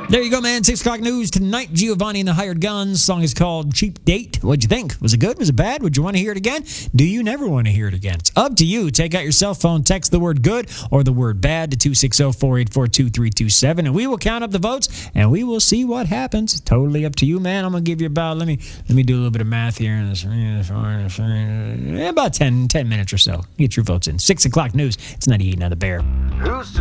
There you go, man. 6 o'clock news tonight. Giovanni and the Hired Guns. Song is called Cheap Date. What'd you think? Was it good? Was it bad? Would you want to hear it again? Do you never want to hear it again? It's up to you. Take out your cell phone, text the word good or the word bad to 260-484-2327, and we will count up the votes, and we will see what happens. Totally up to you, man. I'm going to give you about, let me do a little bit of math here. About 10 minutes or so. Get your votes in. 6 o'clock news. It's 98 now the Bear. Who's